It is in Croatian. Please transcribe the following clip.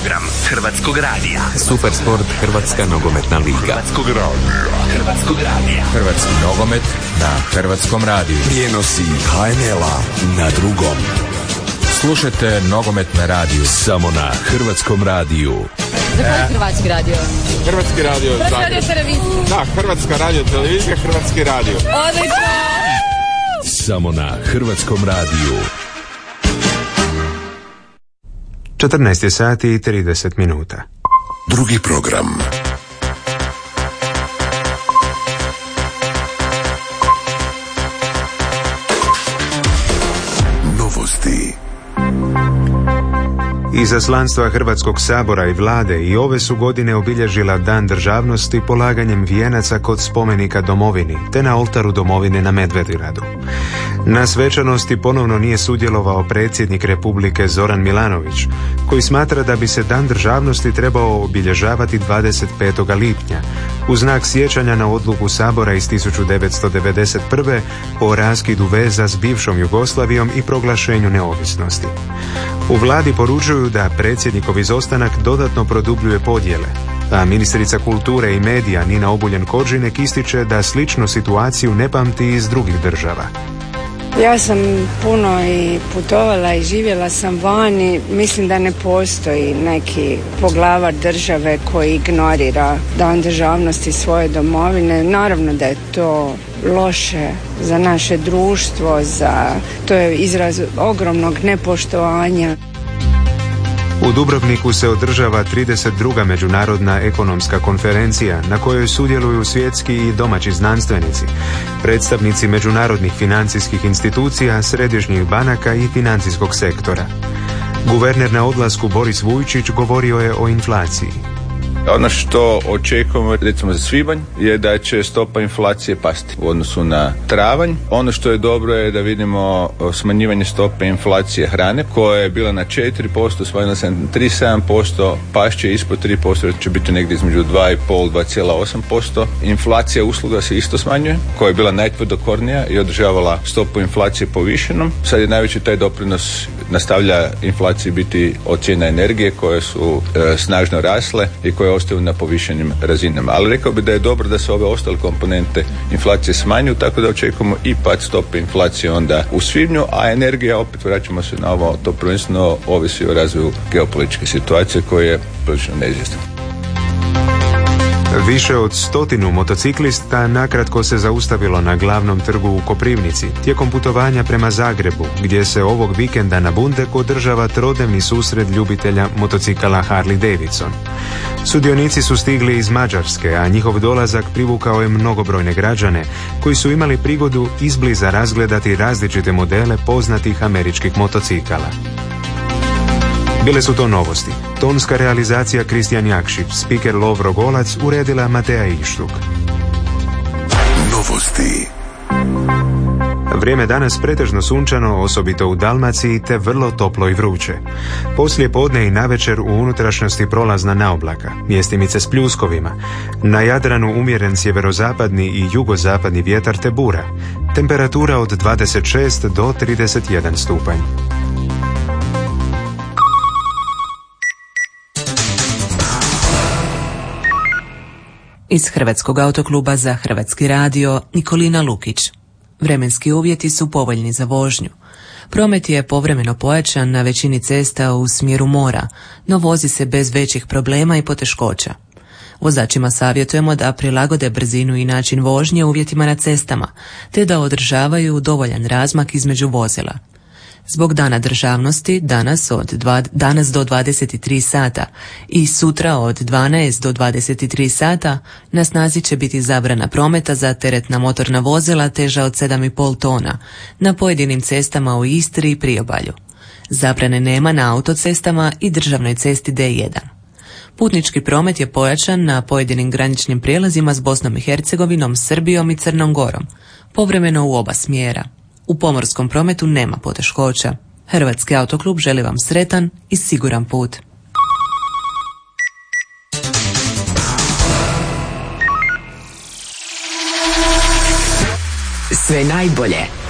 program Hrvatskog radija. Supersport, Hrvatska nogometna liga. Hrvatskog radija. Hrvatski nogomet na Hrvatskom radiju. Prijenosi HNL-a na Drugom. Slušajte nogomet na radiju. Samo na Hrvatskom radiju. Hrvatski radio. Hrvatski radio. Hrvatska radio televizija. Da, Hrvatska radio televizija, Hrvatski radio. Odlično! Samo na Hrvatskom radiju. 14 sati i 30 minuta. Drugi program. Novosti. Izaslanstva Hrvatskog sabora i vlade i ove su godine obilježila Dan državnosti polaganjem vijenaca kod spomenika domovini, te na oltaru domovine na Medvedgradu. Na svečanosti ponovno nije sudjelovao predsjednik Republike Zoran Milanović, koji smatra da bi se Dan državnosti trebao obilježavati 25. lipnja, u znak sjećanja na odluku Sabora iz 1991. o raskidu veza s bivšom Jugoslavijom i proglašenju neovisnosti. U vladi poručuju da predsjednikov izostanak dodatno produbljuje podjele, a ministrica kulture i medija Nina Obuljen-Koržinek ističe da sličnu situaciju ne pamti iz drugih država. Ja sam puno i putovala i živjela sam vani. Mislim da ne postoji neki poglavar države koji ignorira Dan državnosti svoje domovine. Naravno da je to loše za naše društvo, to je izraz ogromnog nepoštovanja. U Dubrovniku se održava 32. međunarodna ekonomska konferencija na kojoj sudjeluju svjetski i domaći znanstvenici, predstavnici međunarodnih financijskih institucija, središnjih banaka i financijskog sektora. Guverner na odlasku Boris Vujčić govorio je o inflaciji. Ono što očekujemo recimo za svibanj je da će stopa inflacije pasti u odnosu na travanj. Ono što je dobro je da vidimo smanjivanje stope inflacije hrane koja je bila na 4%, smanjila se na 3,7%, pašće ispod 3%, će biti negdje između 2,5-2,8%. Inflacija usluga se isto smanjuje, koja je bila najtvrdokornija i održavala stopu inflacije povišenom. Sad je najveći taj doprinos nastavlja inflaciji biti od cijena energije koje su snažno rasle i koje ostaju na povišenim razinama. Ali rekao bi da je dobro da se ove ostale komponente inflacije smanjuju, tako da očekujemo i pad stope inflacije onda u svibnju, a energija, opet vraćamo se na ovo, to prvenstveno ovisi o razvoju geopolitičke situacije koja je prilično neizvjesna. Više od 100 motociklista nakratko se zaustavilo na glavnom trgu u Koprivnici tijekom putovanja prema Zagrebu, gdje se ovog vikenda na Bundeku održava trodnevni susret ljubitelja motocikala Harley Davidson. Sudionici su stigli iz Mađarske, a njihov dolazak privukao je mnogobrojne građane koji su imali prigodu izbliza razgledati različite modele poznatih američkih motocikala. Bile su to novosti. Tonska realizacija Kristijan Jakšić, spiker Lovro Golac, uredila Mateja Ištuk. Novosti. Vrijeme danas pretežno sunčano, osobito u Dalmaciji, te vrlo toplo i vruće. Poslije podne i navečer u unutrašnjosti prolazna naoblaka, mjestimice s pljuskovima. Na Jadranu umjeren sjeverozapadni i jugozapadni vjetar te bura. Temperatura od 26 do 31 stupanj. Iz Hrvatskog autokluba za Hrvatski radio Nikolina Lukić. Vremenski uvjeti su povoljni za vožnju. Promet je povremeno pojačan na većini cesta u smjeru mora, no vozi se bez većih problema i poteškoća. Vozačima savjetujemo da prilagode brzinu i način vožnje uvjetima na cestama, te da održavaju dovoljan razmak između vozila. Zbog Dana državnosti danas do 23 sata i sutra od 12 do 23 sata na snazi će biti zabrana prometa za teretna motorna vozila teža od 7,5 tona na pojedinim cestama u Istri i Priobalju. Zabrane nema na autocestama i državnoj cesti D1. Putnički promet je pojačan na pojedinim graničnim prijelazima s Bosnom i Hercegovinom, Srbijom i Crnom Gorom, povremeno u oba smjera. U pomorskom prometu nema poteškoća. Hrvatski autoklub želi vam sretan i siguran put. Sve najbolje